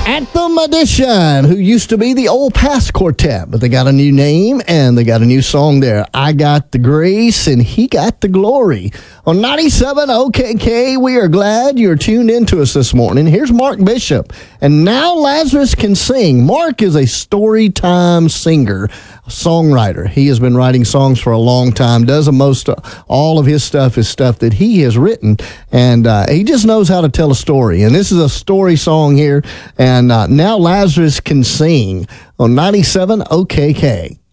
Anthem Edition, who used to be the Old Pass Quartet, but they got a new name and they got a new song there. I got the grace and he got the glory. On 97 OKK, we are glad you're tuned in to us this morning. Here's Mark Bishop, and Now Lazarus Can Sing. Mark is a storytime singer, songwriter. He has been writing songs for a long time, does all of his stuff is stuff that he has written, and he just knows how to tell a story. And this is a story song here, and Now Lazarus Can Sing on 97 OKK.